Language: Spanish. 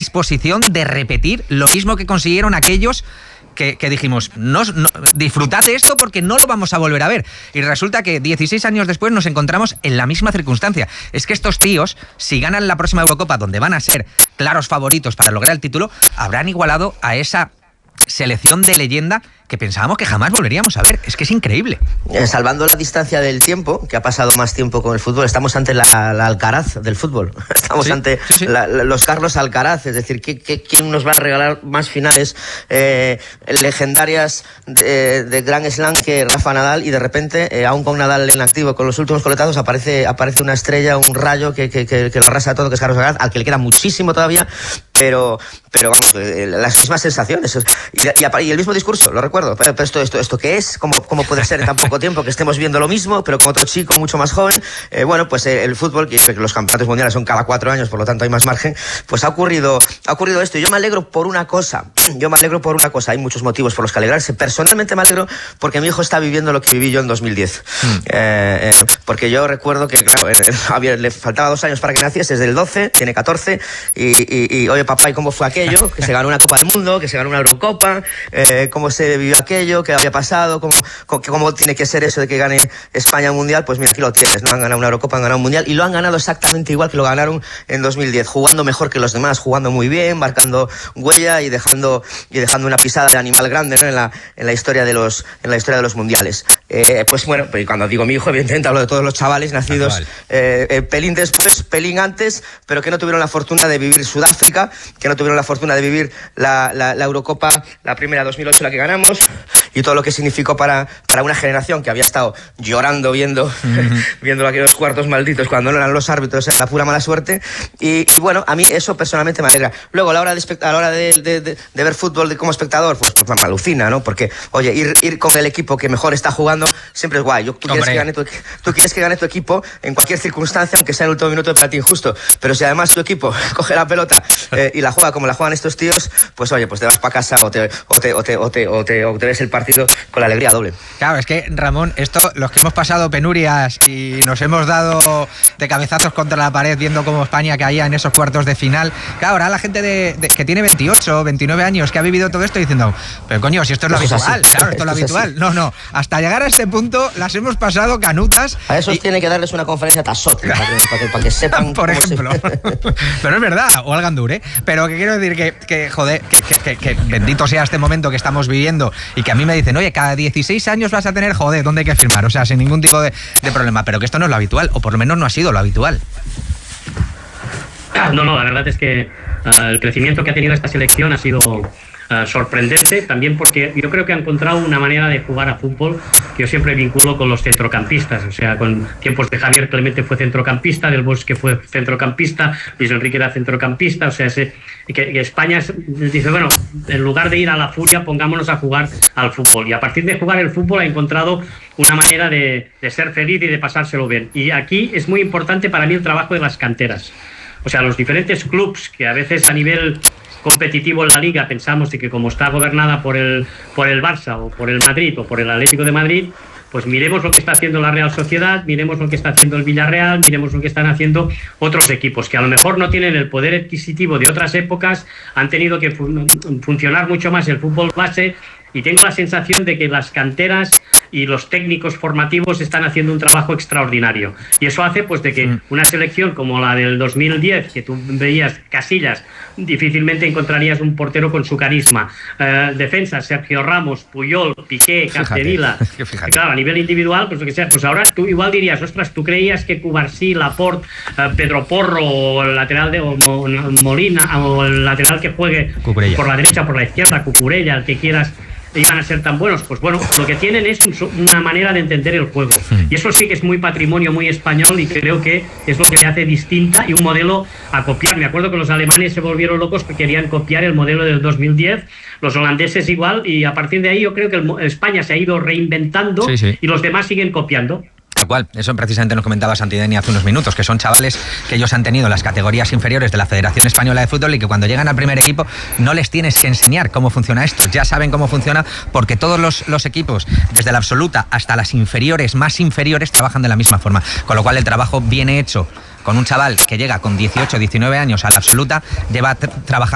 disposición de repetir lo mismo que consiguieron aquellos que dijimos, disfrutad de esto porque no lo vamos a volver a ver. Y resulta que 16 años después nos encontramos en la misma circunstancia. Es que estos tíos, si ganan la próxima Eurocopa, donde van a ser claros favoritos para lograr el título, habrán igualado a esa selección de leyenda que pensábamos que jamás volveríamos a ver. Es que es increíble. Salvando la distancia del tiempo, que ha pasado más tiempo con el fútbol, estamos ante la Alcaraz del fútbol. Estamos ante los Carlos Alcaraz, es decir, ¿quién nos va a regalar más finales legendarias de Grand Slam que Rafa Nadal? Y de repente, aún con Nadal en activo, con los últimos coletazos, aparece una estrella, un rayo que lo arrasa todo, que es Carlos Alcaraz, al que le queda muchísimo todavía, pero vamos, las mismas sensaciones y el mismo discurso, lo recuerdo. Pero esto ¿qué es? ¿Cómo puede ser en tan poco tiempo que estemos viendo lo mismo, pero con otro chico mucho más joven? Bueno, pues el fútbol, que los campeonatos mundiales son cada 4 años, por lo tanto hay más margen, pues ha ocurrido esto. Y yo me alegro por una cosa, hay muchos motivos por los que alegrarse. Personalmente me alegro porque mi hijo está viviendo lo que viví yo en 2010. Porque yo recuerdo que, claro, le faltaba 2 años para que naciese, es del 12, tiene 14, y oye, papá, ¿y cómo fue aquello? Que se ganó una Copa del Mundo, que se ganó una Eurocopa, cómo se vivió aquello, qué había pasado, cómo tiene que ser eso de que gane España un mundial. Pues mira, aquí lo tienes, ¿no? Han ganado una Eurocopa, han ganado un mundial, y lo han ganado exactamente igual que lo ganaron en 2010, jugando mejor que los demás, jugando muy bien, marcando huella y dejando una pisada de animal grande, ¿no? en la historia de los mundiales. Pues bueno, pues cuando digo mi hijo, evidentemente hablo de todos los chavales nacidos pelín después, pelín antes, pero que no tuvieron la fortuna de vivir Sudáfrica, que no tuvieron la fortuna de vivir la Eurocopa, la primera 2008, la que ganamos, y todo lo que significó para una generación que había estado llorando viendo aquellos cuartos malditos cuando no eran los árbitros, era la pura mala suerte. Y bueno, a mí eso personalmente me alegra. Luego, a la hora de ver fútbol como espectador, pues me alucina, ¿no? Porque, oye, ir con el equipo que mejor está jugando siempre es guay. Tú quieres que gane tu equipo en cualquier circunstancia, aunque sea en el último minuto de penalti injusto. Pero si además tu equipo coge la pelota y la juega como la juegan estos tíos, pues oye, pues te vas para casa o te ves el partido con la alegría doble. Claro, es que, Ramón, los que hemos pasado penurias y nos hemos dado de cabezazos contra la pared viendo cómo España caía en esos cuartos de final, claro, ahora la gente que tiene 28, 29 años, que ha vivido todo esto diciendo, pero coño, si esto es lo habitual, claro, esto es lo habitual. No, hasta llegar a este punto las hemos pasado canutas. A esos tiene que darles una conferencia Tassot para que sepan. Por ejemplo. Pero es verdad, o al Gandur, ¿eh? Pero que quiero decir que bendito sea este momento que estamos viviendo, y que a mí me dicen, oye, cada 16 años vas a tener, ¿dónde hay que firmar? O sea, sin ningún tipo de problema, pero que esto no es lo habitual, o por lo menos no ha sido lo habitual. No, la verdad es que el crecimiento que ha tenido esta selección ha sido sorprendente, también porque yo creo que ha encontrado una manera de jugar a fútbol que yo siempre vinculo con los centrocampistas. O sea, con tiempos de Javier Clemente fue centrocampista, Del Bosque fue centrocampista, Luis Enrique era centrocampista. O sea, que España dice, bueno, en lugar de ir a la furia, pongámonos a jugar al fútbol. Y a partir de jugar el fútbol ha encontrado una manera de ser feliz y de pasárselo bien. Y aquí es muy importante para mí el trabajo de las canteras. O sea, los diferentes clubs que a veces a nivel competitivo en la Liga pensamos de que como está gobernada por el Barça o por el Madrid o por el Atlético de Madrid, pues miremos lo que está haciendo la Real Sociedad, miremos lo que está haciendo el Villarreal, miremos lo que están haciendo otros equipos que a lo mejor no tienen el poder adquisitivo de otras épocas, han tenido que funcionar mucho más el fútbol base, y tengo la sensación de que las canteras y los técnicos formativos están haciendo un trabajo extraordinario, y eso hace pues de que una selección como la del 2010, que tú veías Casillas, difícilmente encontrarías un portero con su carisma, defensa, Sergio Ramos, Puyol, Piqué, Capdevila, claro, a nivel individual, pues lo que sea, pues ahora tú igual dirías, ostras, tú creías que Cubarsí, Laporte, Pedro Porro, o el lateral de Molina, o el lateral que juegue Cucurella por la derecha, por la izquierda, Cucurella, el que quieras, iban a ser tan buenos. Pues bueno, lo que tienen es una manera de entender el juego, y eso sí que es muy patrimonio, muy español, y creo que es lo que le hace distinta y un modelo a copiar. Me acuerdo que los alemanes se volvieron locos que querían copiar el modelo del 2010, los holandeses igual, y a partir de ahí yo creo que España se ha ido reinventando, y los demás siguen copiando. Tal cual, eso precisamente nos comentaba Santideni hace unos minutos, que son chavales que ellos han tenido las categorías inferiores de la Federación Española de Fútbol, y que cuando llegan al primer equipo no les tienes que enseñar cómo funciona esto, ya saben cómo funciona, porque todos los equipos, desde la absoluta hasta las inferiores, más inferiores, trabajan de la misma forma, con lo cual el trabajo viene hecho con un chaval que llega con 18, 19 años a la absoluta, lleva trabajando